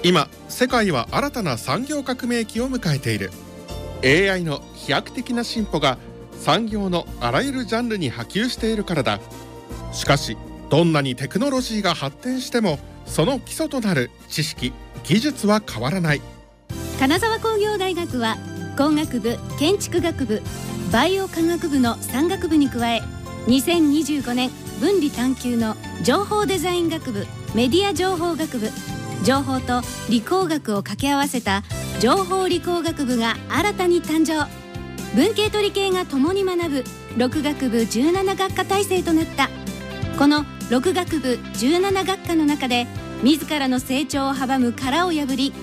今世界は新たな産業革命期を迎えている。 AI の飛躍的な進歩が産業のあらゆるジャンルに波及しているからだ。しかしどんなにテクノロジーが発展してもその基礎となる知識・技術は変わらない。 金沢工業大学は工学部、建築学部、バイオ科学部の3学部に加え、2025年分離探究の情報デザイン学部、メディア情報学部、情報と理工学を掛け合わせた情報理工学部が新たに誕生。文系と理系が共に学ぶ6学部17学科体制となった。この6学部17学科の中で自らの成長を阻む殻を破り